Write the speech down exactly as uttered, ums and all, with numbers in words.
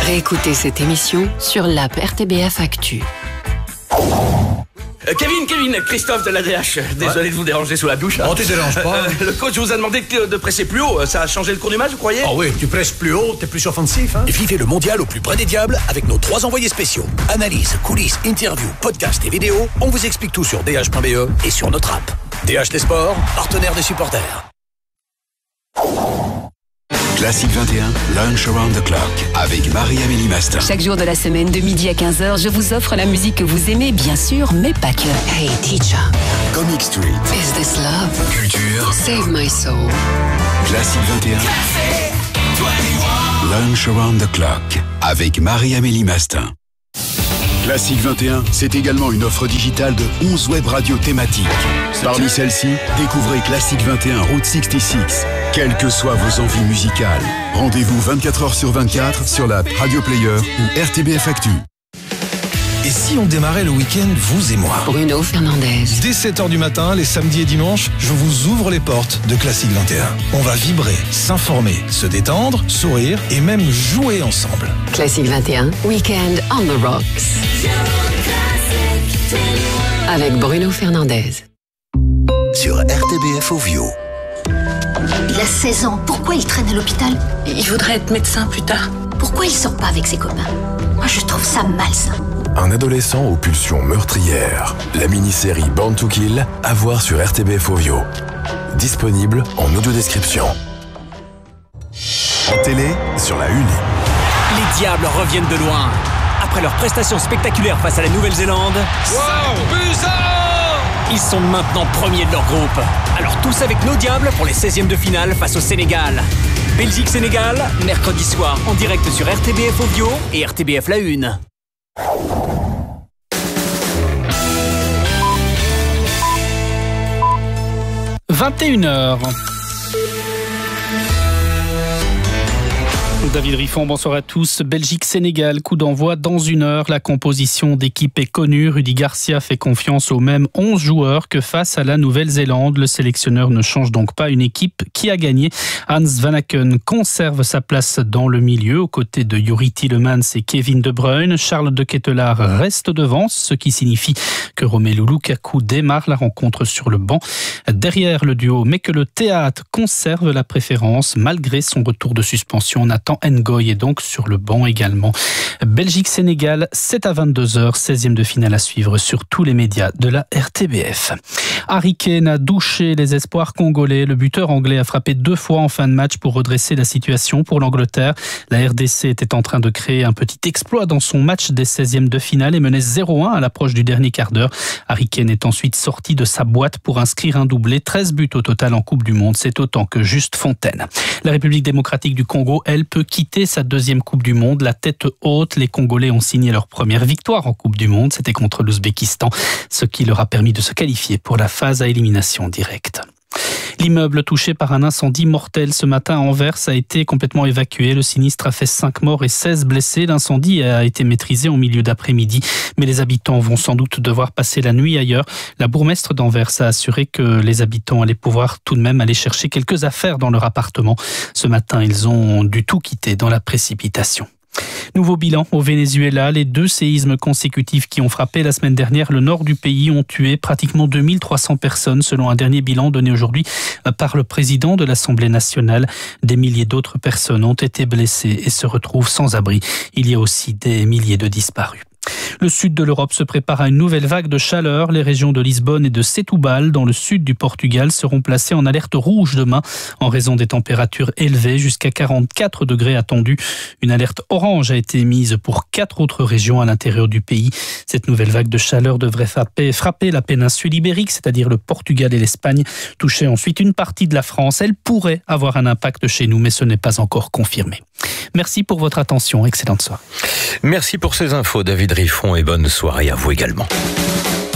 Réécoutez cette émission sur l'app R T B F Actu. Euh, Kevin, Kevin, Christophe de l'A D H. Désolé ouais. de vous déranger sous la douche. Non, tu déranges pas. Euh, euh, le coach vous a demandé de presser plus haut. Ça a changé le cours du match, vous croyez? Ah oh oui, tu presses plus haut, t'es plus offensif. Hein? Et vivez le mondial au plus près des diables avec nos trois envoyés spéciaux. Analyse, coulisses, interviews, podcasts et vidéos. On vous explique tout sur d h point b e et sur notre app. D H des sports, partenaire des supporters. Classique vingt et un, Lunch Around the Clock, avec Marie-Amélie Mastin. Chaque jour de la semaine, de midi à quinze heures, je vous offre la musique que vous aimez, bien sûr, mais pas que. Hey, teacher. Comic Street. Is this love? Culture. Save my soul. Classique vingt et un. Lunch Around the Clock, avec Marie-Amélie Mastin. Classique vingt et un, c'est également une offre digitale de onze web radios thématiques. Parmi celles-ci, découvrez Classique vingt et un Route soixante-six. Quelles que soient vos envies musicales, rendez-vous vingt-quatre heures sur vingt-quatre sur l'app Radio Player ou R T B F Actu. Et si on démarrait le week-end, vous et moi? Bruno Fernandez. Dès sept heures du matin, les samedis et dimanches, je vous ouvre les portes de Classique vingt et un. On va vibrer, s'informer, se détendre, sourire et même jouer ensemble. Classique vingt et un, Weekend on the Rocks. Avec Bruno Fernandez. Sur R T B F Ovio. Il a seize ans, pourquoi il traîne à l'hôpital? Il voudrait être médecin plus tard. Pourquoi il sort pas avec ses copains? Moi je trouve ça malsain. Un adolescent aux pulsions meurtrières. La mini-série Born to Kill, à voir sur R T B F Ovio. Disponible en audio-description. En télé, sur la une. Les Diables reviennent de loin. Après leur prestation spectaculaire face à la Nouvelle-Zélande, wow, ils sont maintenant premiers de leur groupe. Alors tous avec nos Diables pour les seizièmes de finale face au Sénégal. Belgique-Sénégal, mercredi soir en direct sur R T B F Ovio et R T B F La Une. vingt et une heures. David Riffon, bonsoir à tous. Belgique-Sénégal, coup d'envoi dans une heure. La composition d'équipe est connue. Rudy Garcia fait confiance aux mêmes onze joueurs que face à la Nouvelle-Zélande. Le sélectionneur ne change donc pas une équipe qui a gagné. Hans Vanaken conserve sa place dans le milieu aux côtés de Youri Tielemans et Kevin De Bruyne. Charles de Ketelaar reste devant, ce qui signifie que Romelu Lukaku démarre la rencontre sur le banc derrière le duo, mais que le théâtre conserve la préférence malgré son retour de suspension. On attend Ngoy est donc sur le banc également. Belgique-Sénégal, c'est à vingt-deux heures, seizième de finale à suivre sur tous les médias de la R T B F. Harry Kane a douché les espoirs congolais. Le buteur anglais a frappé deux fois en fin de match pour redresser la situation pour l'Angleterre. La R D C était en train de créer un petit exploit dans son match des seizièmes de finale et menait zéro un à l'approche du dernier quart d'heure. Harry Kane est ensuite sorti de sa boîte pour inscrire un doublé. treize buts au total en Coupe du Monde, c'est autant que Juste Fontaine. La République démocratique du Congo, elle, peut quitter sa deuxième Coupe du Monde. La tête haute, les Congolais ont signé leur première victoire en Coupe du Monde. C'était contre l'Ouzbékistan, ce qui leur a permis de se qualifier pour la phase à élimination directe. L'immeuble touché par un incendie mortel ce matin à Anvers a été complètement évacué. Le sinistre a fait cinq morts et seize blessés. L'incendie a été maîtrisé en milieu d'après-midi, mais les habitants vont sans doute devoir passer la nuit ailleurs. La bourgmestre d'Anvers a assuré que les habitants allaient pouvoir tout de même aller chercher quelques affaires dans leur appartement. Ce matin, ils ont dû tout quitter dans la précipitation. Nouveau bilan au Venezuela. Les deux séismes consécutifs qui ont frappé la semaine dernière le nord du pays ont tué pratiquement deux mille trois cents personnes selon un dernier bilan donné aujourd'hui par le président de l'Assemblée nationale. Des milliers d'autres personnes ont été blessées et se retrouvent sans abri. Il y a aussi des milliers de disparus. Le sud de l'Europe se prépare à une nouvelle vague de chaleur. Les régions de Lisbonne et de Setúbal, dans le sud du Portugal, seront placées en alerte rouge demain en raison des températures élevées, jusqu'à quarante-quatre degrés attendus. Une alerte orange a été émise pour quatre autres régions à l'intérieur du pays. Cette nouvelle vague de chaleur devrait frapper, frapper la péninsule ibérique, c'est-à-dire le Portugal et l'Espagne, toucher ensuite une partie de la France. Elle pourrait avoir un impact chez nous, mais ce n'est pas encore confirmé. Merci pour votre attention. Excellente soirée. Merci pour ces infos, David Riffon, et bonne soirée à vous également.